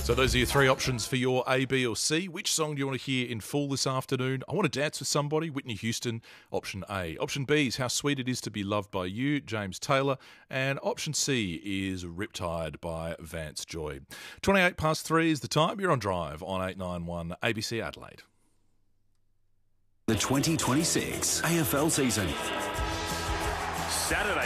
So those are your three options for your A, B or C. Which song do you want to hear in full this afternoon? I Want to Dance with Somebody, Whitney Houston, option A. Option B is How Sweet It Is to Be Loved by You, James Taylor. And option C is Riptide by Vance Joy. 28 past 3 is the time. You're on Drive on 891 ABC Adelaide. The 2026 AFL season. Saturday